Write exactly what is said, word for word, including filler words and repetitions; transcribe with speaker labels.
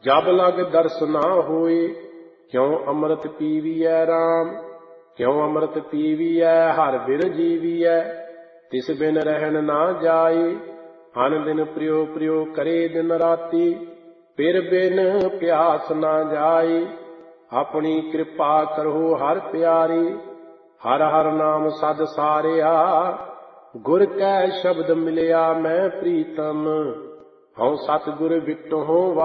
Speaker 1: जब लग दर्श ना होए, क्यों अमृत पीवियै राम। क्यों अमृत पीवियै हर बिन जीवियै, तिस बिन रहन ना जाए। अन दिन प्रियो प्रियो करे दिन राती, फिर बिन प्यास ना जाए। अपनी कृपा करो हर प्यारी, हर हर नाम सद सारिया। गुर कै शब्द मिलिया मैं प्रीतम, हऊँ सतगुर बिटो